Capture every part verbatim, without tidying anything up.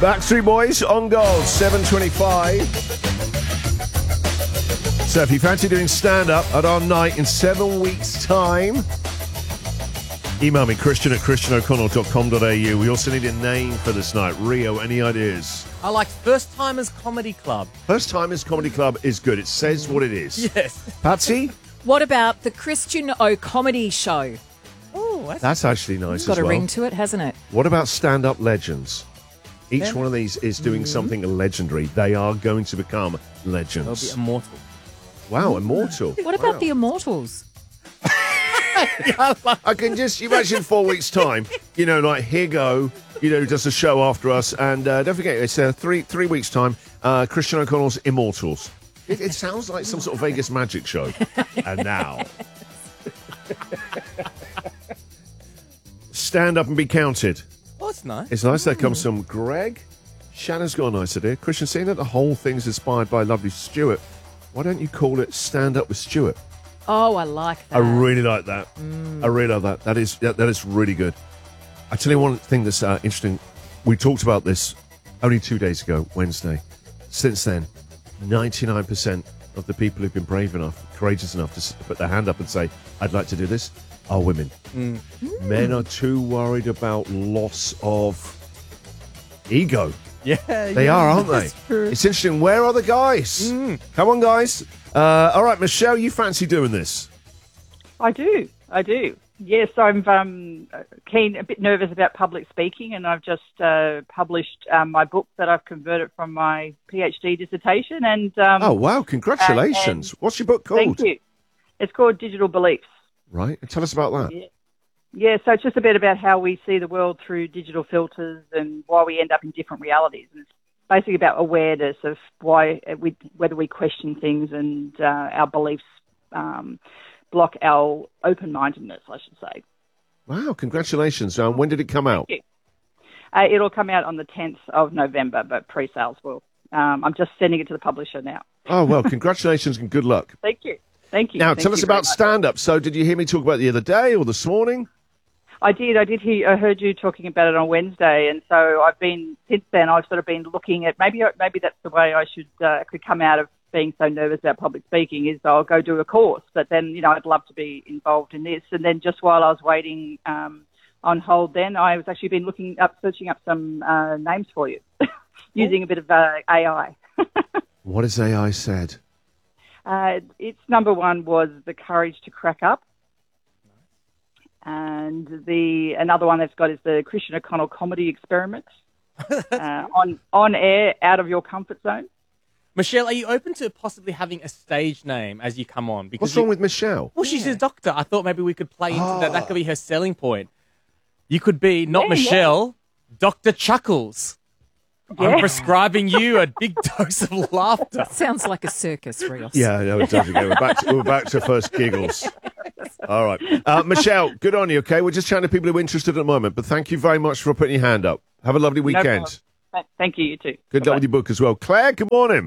Backstreet Boys on gold, seven twenty-five. So if you fancy doing stand-up at our night in seven weeks' time, email me, Christian at christian o'connell dot com dot a u. We also need a name for this night. Rio, any ideas? I like First Timers Comedy Club. First Timers Comedy Club is good. It says what it is. Yes. Patsy? What about the Christian O Comedy Show? Oh, that's, That's actually nice It's got as a well. ring to it, hasn't it? What about stand-up legends? Each Yeah. one of these is doing Mm-hmm. something legendary. They are going to become they'll legends. be immortal. Wow, immortal. What about Wow. the Immortals? I can just imagine four weeks' time, you know, like, here go, you know, does a show after us. And uh, don't forget, it's uh, three three weeks' time, uh, Christian O'Connell's Immortals. It, it sounds like some sort of Vegas magic show. And now, stand up and be counted. Oh, it's nice. It's nice. That comes from Greg. Shannon's got a nice idea. Christian, seeing that the whole thing's inspired by lovely Stuart, why don't you call it Stand Up with Stuart? Oh, I like that. I really like that. I really like that. That is that, that is really good. I tell you one thing that's uh, interesting. We talked about this only two days ago, Wednesday. Since then, ninety-nine percent of the people who've been brave enough, courageous enough to s- put their hand up and say, I'd like to do this, are women. Men are too worried about loss of ego. Yeah, They yeah. are, aren't they? It's interesting. Where are the guys? Come on, guys. Uh, all right, Michelle, you fancy doing this? I do. I do. Yes, I'm um, keen, a bit nervous about public speaking, and I've just uh, published um, my book that I've converted from my PhD dissertation. And um, Oh, wow. Congratulations. and- What's your book called? thank you. It's called Digital Beliefs. Right. And tell us about that. Yeah. Yeah, so it's just a bit about how we see the world through digital filters and why we end up in different realities. And it's basically about awareness of why we, whether we question things and uh, our beliefs um, block our open-mindedness, I should say. Wow. Congratulations. Um, when did it come out? Thank you. Uh, it'll come out on the tenth of November, but pre-sales will. Um, I'm just sending it to the publisher now. Oh, well, congratulations and good luck. Thank you. Thank you. Now, Thank tell you us very about much. stand-up. So did you hear me talk about it the other day or this morning? I did. I did hear. I heard you talking about it on Wednesday, and so I've been since then. I've sort of been looking at maybe maybe that's the way I should uh, could come out of being so nervous about public speaking is I'll go do a course. But then you know I'd love to be involved in this. And then just while I was waiting um, on hold, then I was actually been looking up, searching up some uh, names for you, using a bit of uh, A I. What has A I said? Uh, its number one was the courage to crack up. And the another one that's got is the Christian O'Connell Comedy Experiment. uh, on on air, out of your comfort zone. Michelle, are you open to possibly having a stage name as you come on? Because What's you- wrong with Michelle? Well, she's a doctor. I thought maybe we could play into that. That Ah. could be her selling point. You could be not Yeah, Michelle, Doctor Chuckles. I'm Yeah. prescribing you a big dose of laughter. Sounds like a circus, Rios. Yeah, no, it does again. We're back to, we're back to first giggles. All right. Uh, Michelle, good on you, okay? We're just chatting to people who are interested at the moment, but thank you very much for putting your hand up. Have a lovely No weekend. problem. Th- Thank you, you too. Good Bye-bye. luck with your book as well. Claire, good morning.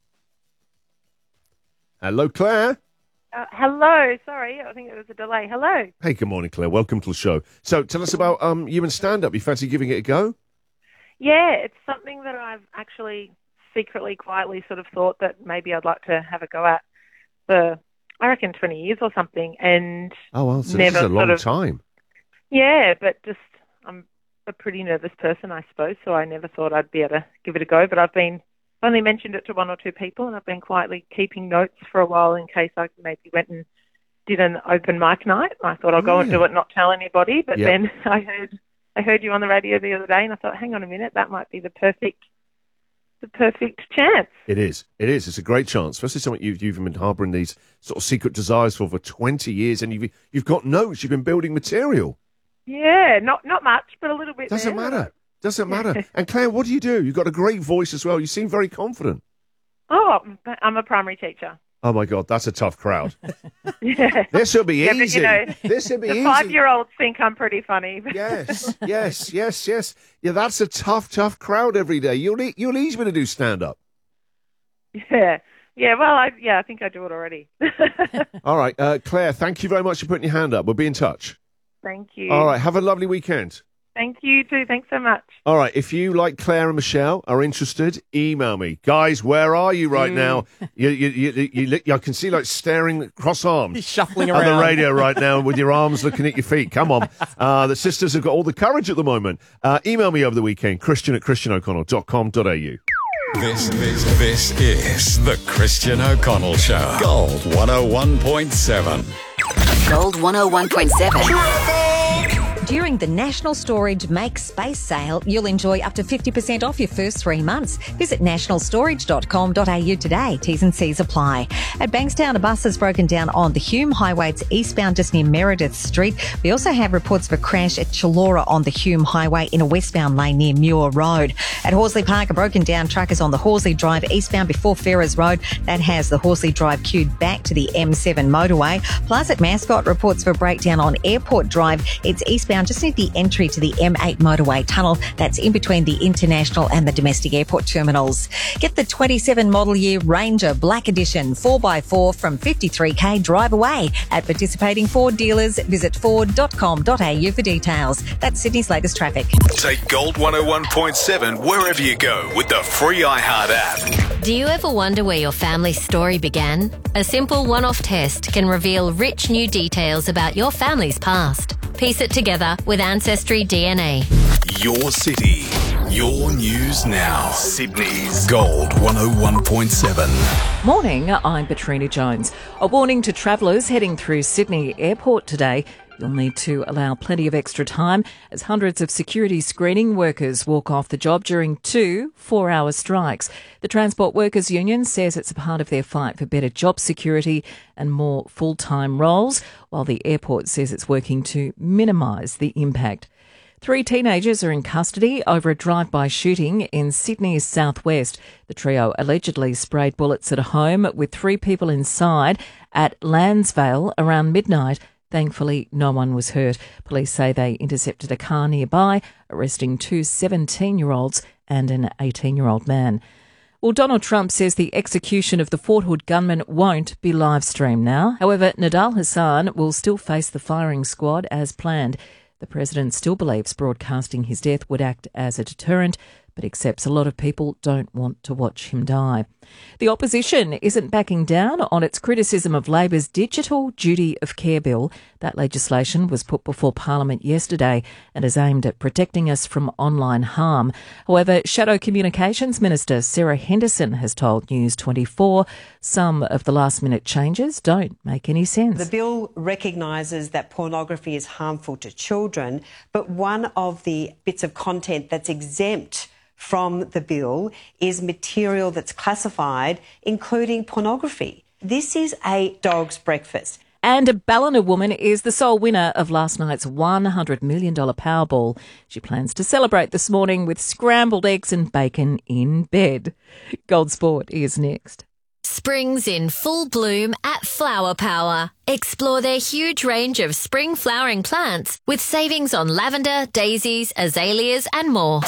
Hello, Claire. Uh, hello, sorry, I think it was a delay. Hello. Hey, good morning, Claire. Welcome to the show. So tell us about um, you and stand-up. You fancy giving it a go? Yeah, it's something that I've actually secretly, quietly sort of thought that maybe I'd like to have a go at for, I reckon, twenty years or something. And Oh, well, so Never this is a long sort of- time. yeah, but just I'm a pretty nervous person, I suppose, so I never thought I'd be able to give it a go. But I've been only mentioned it to one or two people, and I've been quietly keeping notes for a while in case I maybe went and did an open mic night. I thought I'll go and Yeah. do it, not tell anybody. But Yep. then I heard I heard you on the radio the other day, and I thought, hang on a minute, that might be the perfect the perfect chance. It is. It is. It's a great chance, especially something you've, you've been harbouring these sort of secret desires for for twenty years, and you've you've got notes. You've been building material. Yeah, not not much, but a little bit. Doesn't there. matter. Doesn't matter. And Claire, what do you do? You've got a great voice as well. You seem very confident. Oh, I'm a primary teacher. Oh my God, that's a tough crowd. Yeah. This will be Yeah, but, easy. you know, This will be The easy. five-year-olds think I'm pretty funny. Yes, yes, yes, yes. Yeah, that's a tough, tough crowd every day. You'll e- you'll easily to do stand up. Yeah. Yeah, well, I yeah, I think I do it already. All right, uh, Claire, thank you very much for putting your hand up. We'll be in touch. Thank you. All right, have a lovely weekend. Thank you too. Thanks so much. All right, if you, like Claire and Michelle, are interested, email me. Guys, where are you right Mm. now? You, you, you, you, you, I can see like staring cross arms. He's shuffling on around. the radio right now with your arms looking at your feet. Come on. Uh, the sisters have got all the courage at the moment. Uh, email me over the weekend, Christian at christian o'connell dot com dot a u. This, this, this is the Christian O'Connell Show. Gold one oh one point seven. Gold one oh one point seven. During the National Storage Make Space sale, you'll enjoy up to fifty percent off your first three months. Visit national storage dot com dot a u today. T's and C's apply. At Bankstown, a bus has broken down on the Hume Highway. It's eastbound just near Meredith Street. We also have reports of a crash at Chullora on the Hume Highway in a westbound lane near Muir Road. At Horsley Park, a broken down truck is on the Horsley Drive eastbound before Ferrers Road. That has the Horsley Drive queued back to the M seven motorway. Plus at Mascot, reports of a breakdown on Airport Drive. It's eastbound just near the entry to the M eight motorway tunnel. That's in between the international and the domestic airport terminals. Get the twenty-seven model year Ranger Black Edition four by four from fifty-three k drive away at participating Ford dealers. Visit ford dot com dot a u for details. That's Sydney's latest traffic. Take Gold one oh one point seven wherever you go with the free iHeart app. Do you ever wonder where your family's story began? A simple one-off test can reveal rich new details about your family's past. Piece it together with Ancestry D N A. Your city, your news now. Sydney's Gold one oh one point seven. Morning, I'm Katrina Jones. A warning to travellers heading through Sydney Airport today. You'll need to allow plenty of extra time as hundreds of security screening workers walk off the job during two four-hour strikes. The Transport Workers Union says it's a part of their fight for better job security and more full-time roles, while the airport says it's working to minimise the impact. Three teenagers are in custody over a drive-by shooting in Sydney's southwest. The trio allegedly sprayed bullets at a home with three people inside at Lansvale around midnight. Thankfully, no one was hurt. Police say they intercepted a car nearby, arresting two seventeen-year-olds and an eighteen-year-old man. Well, Donald Trump says the execution of the Fort Hood gunman won't be live-streamed now. However, Nidal Hassan will still face the firing squad as planned. The president still believes broadcasting his death would act as a deterrent, but accepts a lot of people don't want to watch him die. The opposition isn't backing down on its criticism of Labor's Digital Duty of Care bill. That legislation was put before Parliament yesterday and is aimed at protecting us from online harm. However, Shadow Communications Minister Sarah Henderson has told News twenty-four some of the last-minute changes don't make any sense. The bill recognises that pornography is harmful to children, but one of the bits of content that's exempt from the bill is material that's classified, including pornography. This is a dog's breakfast. And a Ballina woman is the sole winner of last night's one hundred million dollars Powerball. She plans to celebrate this morning with scrambled eggs and bacon in bed. Gold Sport is next. Spring's in full bloom at Flower Power. Explore their huge range of spring flowering plants with savings on lavender, daisies, azaleas and more.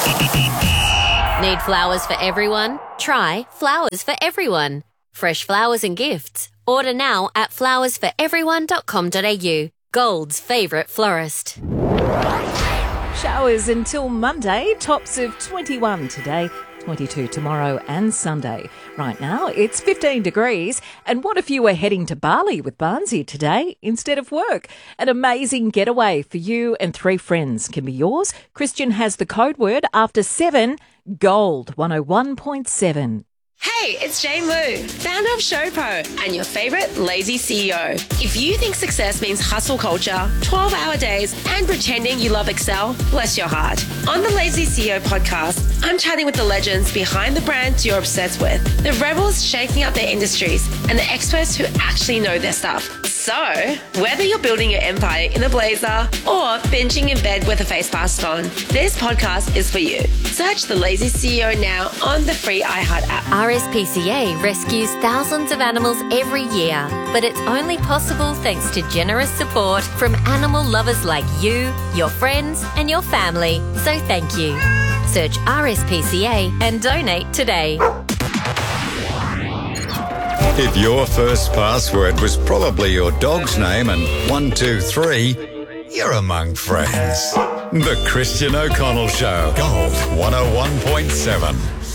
Need flowers for everyone? Try Flowers for Everyone. Fresh flowers and gifts. Order now at flowers for everyone dot com dot a u. Gold's favourite florist. Showers until Monday, tops of twenty-one today, twenty-two tomorrow and Sunday. Right now, it's fifteen degrees. And what if you were heading to Bali with Barnsey today instead of work? An amazing getaway for you and three friends can be yours. Christian has the code word after seven, Gold one oh one point seven. Hey, it's Jane Lou, founder of Showpo and your favourite lazy C E O. If you think success means hustle culture, twelve-hour days and pretending you love Excel, bless your heart. On the Lazy C E O podcast, I'm chatting with the legends behind the brands you're obsessed with, the rebels shaking up their industries, and the experts who actually know their stuff. So, whether you're building your empire in a blazer or binging in bed with a face mask on, this podcast is for you. Search the Lazy C E O now on the free iHeart app. R S P C A rescues thousands of animals every year, but it's only possible thanks to generous support from animal lovers like you, your friends, and your family. So thank you. Search R S P C A and donate today. If your first password was probably your dog's name and one, two, three, you're among friends. The Christian O'Connell Show. Gold one oh one point seven.